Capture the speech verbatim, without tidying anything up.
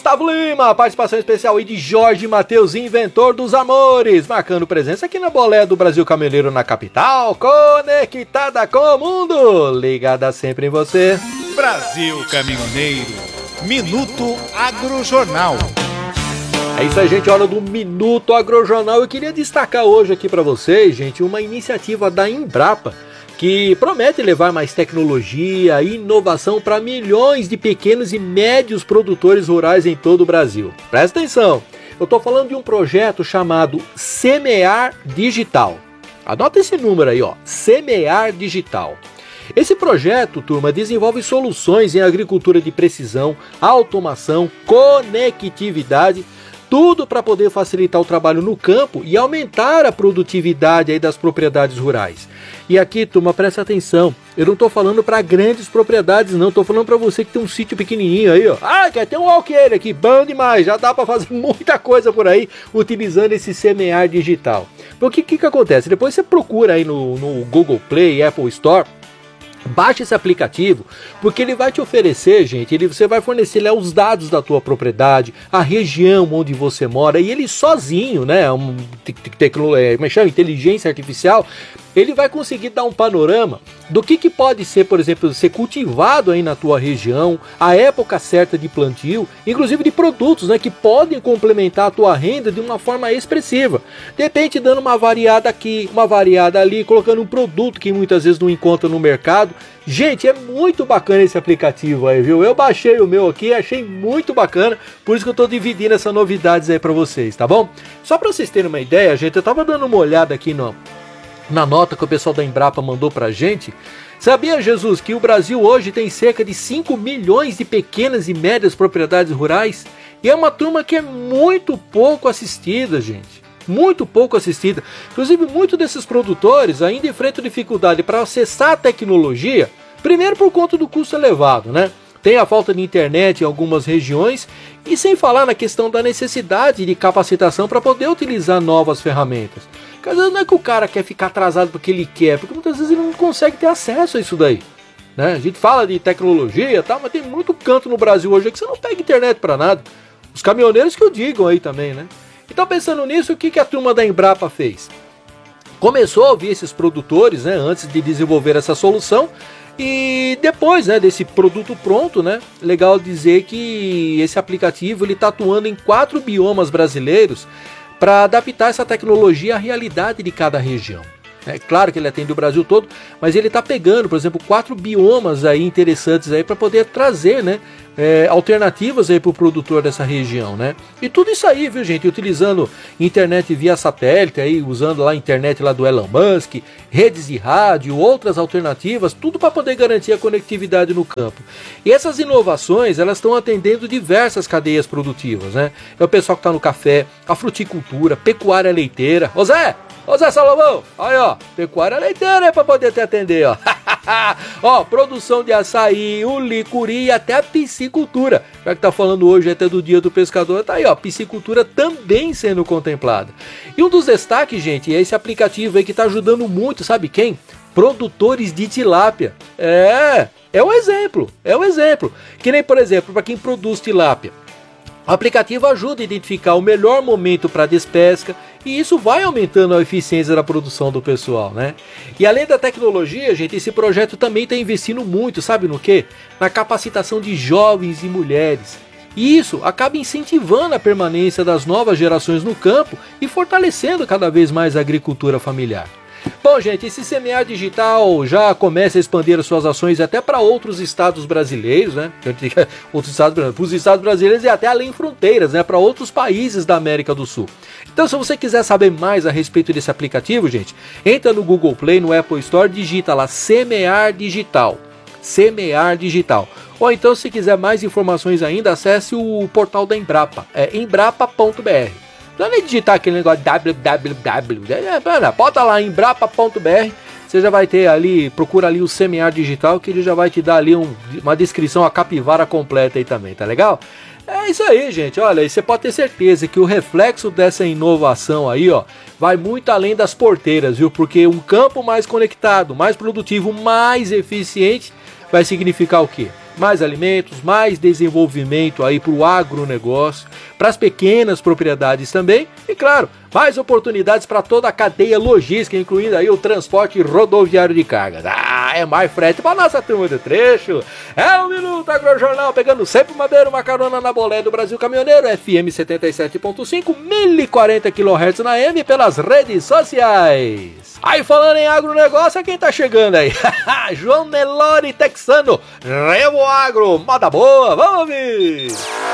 Gustavo Lima, participação especial aí de Jorge Mateus, inventor dos amores, marcando presença aqui na Boleia do Brasil Caminhoneiro na capital, conectada com o mundo, ligada sempre em você. Brasil Caminhoneiro, Minuto Agrojornal. É isso aí, gente, hora do Minuto Agrojornal. Eu queria destacar hoje aqui para vocês, gente, uma iniciativa da Embrapa, que promete levar mais tecnologia e inovação para milhões de pequenos e médios produtores rurais em todo o Brasil. Presta atenção, eu estou falando de um projeto chamado Semear Digital. Anota esse número aí, ó, Semear Digital. Esse projeto, turma, desenvolve soluções em agricultura de precisão, automação, conectividade, tudo para poder facilitar o trabalho no campo e aumentar a produtividade aí das propriedades rurais. E aqui, turma, presta atenção, eu não estou falando para grandes propriedades não, estou falando para você que tem um sítio pequenininho aí, ó. Ah, quer ter um alqueire aqui, bom demais, já dá para fazer muita coisa por aí utilizando esse Semear Digital. Porque o que, que acontece? Depois você procura aí no, no Google Play, Apple Store, baixe esse aplicativo, porque ele vai te oferecer, gente, ele, você vai fornecer lá os dados da tua propriedade, a região onde você mora, e ele sozinho, né, um, tecnologia, como é que chama? Inteligência artificial, ele vai conseguir dar um panorama do que, que pode ser, por exemplo, ser cultivado aí na tua região, a época certa de plantio, inclusive de produtos, né, que podem complementar a tua renda de uma forma expressiva. De repente dando uma variada aqui, uma variada ali, colocando um produto que muitas vezes não encontra no mercado. Gente, é muito bacana esse aplicativo aí, viu? Eu baixei o meu aqui, achei muito bacana, por isso que eu tô dividindo essas novidades aí para vocês, tá bom? Só para vocês terem uma ideia, gente, eu tava dando uma olhada aqui no na nota que o pessoal da Embrapa mandou pra gente. Sabia, Jesus, que o Brasil hoje tem cerca de cinco milhões de pequenas e médias propriedades rurais? E é uma turma que é muito pouco assistida, gente. Muito pouco assistida. Inclusive, muitos desses produtores ainda enfrentam dificuldade para acessar a tecnologia, primeiro por conta do custo elevado, né? Tem a falta de internet em algumas regiões e sem falar na questão da necessidade de capacitação para poder utilizar novas ferramentas. Porque às vezes não é que o cara quer ficar atrasado porque ele quer, porque muitas vezes ele não consegue ter acesso a isso daí, né? A gente fala de tecnologia e tal, mas tem muito canto no Brasil hoje que você não pega internet para nada. Os caminhoneiros que o digam aí também, né? Então, pensando nisso, o que, que a turma da Embrapa fez? Começou a ouvir esses produtores, né, antes de desenvolver essa solução, e depois, né, desse produto pronto, né, legal dizer que esse aplicativo ele está atuando em quatro biomas brasileiros para adaptar essa tecnologia à realidade de cada região. É claro que ele atende o Brasil todo, mas ele está pegando, por exemplo, quatro biomas aí interessantes aí para poder trazer, né, é, alternativas aí para o produtor dessa região, né? E tudo isso aí, viu, gente? Utilizando internet via satélite, aí usando lá a internet lá do Elon Musk, redes de rádio, outras alternativas, tudo para poder garantir a conectividade no campo. E essas inovações, elas estão atendendo diversas cadeias produtivas, né? É o pessoal que está no café, a fruticultura, pecuária leiteira. Ô Zé! Ô Zé Salomão, aí ó, pecuária leiteira é pra poder te atender, ó. Ó, produção de açaí, o licuri e até a piscicultura. Já que tá falando hoje até do dia do pescador, tá aí ó, piscicultura também sendo contemplada. E um dos destaques, gente, é esse aplicativo aí que tá ajudando muito, sabe quem? Produtores de tilápia. É, é um exemplo, é um exemplo. Que nem, por exemplo, para quem produz tilápia. O aplicativo ajuda a identificar o melhor momento para a despesca e isso vai aumentando a eficiência da produção do pessoal, né? E além da tecnologia, gente, esse projeto também está investindo muito, sabe no quê? Na capacitação de jovens e mulheres. E isso acaba incentivando a permanência das novas gerações no campo e fortalecendo cada vez mais a agricultura familiar. Bom, gente, esse Semear Digital já começa a expandir as suas ações até para outros estados brasileiros, né? Outros estados, para os estados brasileiros e até além fronteiras, né? Para outros países da América do Sul. Então, se você quiser saber mais a respeito desse aplicativo, gente, entra no Google Play, no Apple Store, digita lá Semear Digital. Semear Digital. Ou então, se quiser mais informações ainda, acesse o portal da Embrapa, é embrapa ponto b r. Não é nem digitar aquele negócio www, é, bota lá embrapa ponto b r, você já vai ter ali, procura ali o Semear Digital, que ele já vai te dar ali um, uma descrição, a capivara completa aí também, tá legal? É isso aí, gente, olha, e você pode ter certeza que o reflexo dessa inovação aí, ó, vai muito além das porteiras, viu? Porque um campo mais conectado, mais produtivo, mais eficiente, vai significar o quê? mais alimentos, mais desenvolvimento aí para o agronegócio, para as pequenas propriedades também e, claro, mais oportunidades para toda a cadeia logística, incluindo aí o transporte rodoviário de cargas. Ah, é mais frete para nossa turma de trecho. É o Minuto Agrojornal, pegando sempre madeira, uma carona na bolé do Brasil Caminhoneiro, F M setenta e sete ponto cinco, mil e quarenta quilohertz na M pelas redes sociais. Aí falando em agronegócio, quem tá chegando aí? João Nelore Texano, Remo Agro, moda boa, vamos ouvir!